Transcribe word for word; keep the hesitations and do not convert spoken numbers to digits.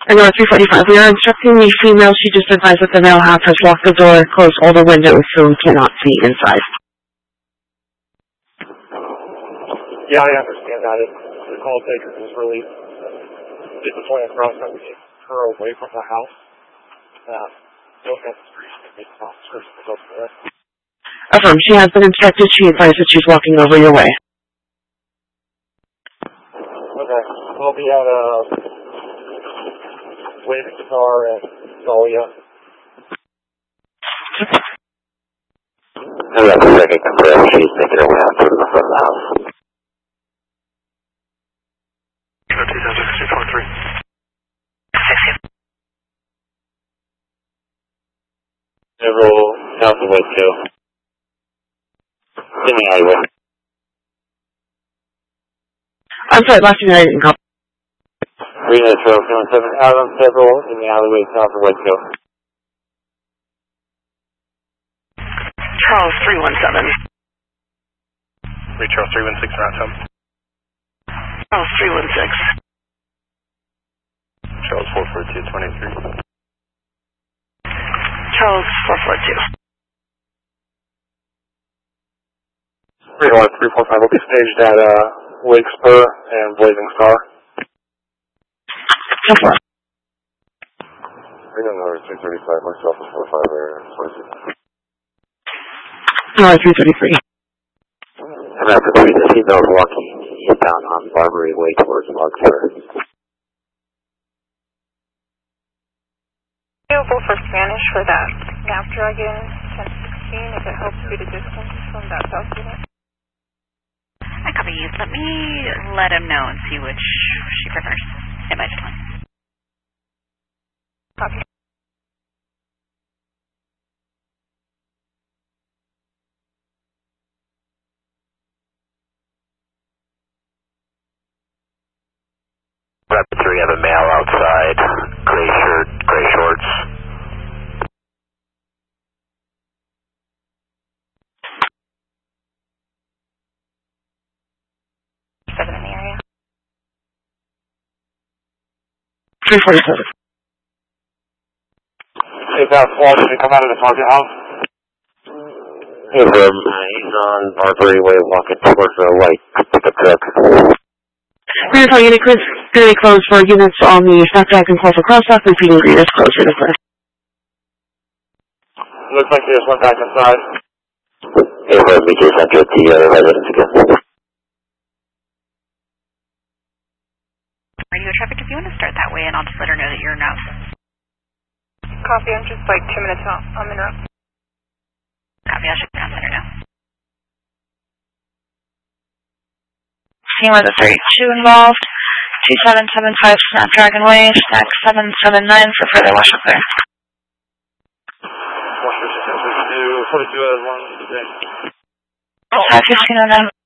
I know, three forty-five. We are instructing the female. She just advised that the male half has locked the door, closed all the windows, so we cannot see inside. Yeah, I understand that. It, the call taker was really disappointed for us that we took her away from the house. Uh, don't have the street to make officers to go for it. Affirm. She has been instructed. She advised that she's walking over your way. Okay. We'll be at a Waving Star and Dahlia. I got the second confirm. She's making her way out to the front of the house. two thousand six four three. Several south of Waco. In the alleyway. I'm sorry, last thing I didn't call. three nine zero seven Adam, several in the alleyway south of Waco. Charles three one seven. Reach Charles three one six around home. Charles three one six. Charles four four two twenty-three. Charles four four two. three one three four five will be staged at uh, Lake Spur and Blazing Star. So far. I don't know, two thirty-five, myself is four five there. No, three thirty-three. I'm after three, the female walking eastbound on Barbary Way towards Larkspur. Available for Spanish for that Snapdragon ten sixteen if it helps you to distance from that south unit. I copy you. Let me let him know and see which she prefers. Stand by just one. Copy. Rapid three, have a male outside, gray shirt, gray shorts. Seven in the area. three forty-seven. Hey, Pat Paul, should you come out of the target house? Hey, um, he's on Barbary Way walking towards the light pickup truck. Greenfield unit clearly closed for units on the Snapdragon call for crosstalk. Repeating green is closed for the clear. Looks like they just went back inside. Hey, um, we just entered the uh, residence again. Radio traffic, if you want to start that way, and I'll just let her know that you're in route. Copy, I'm just like two minutes out. I'm in route. Copy, I'll shut down, let her know. Team with a thirty-two involved. two seven seven five Snapdragon Way, snack seven seven nine for further wash up there. forty-two as one. five fifteen oh nine.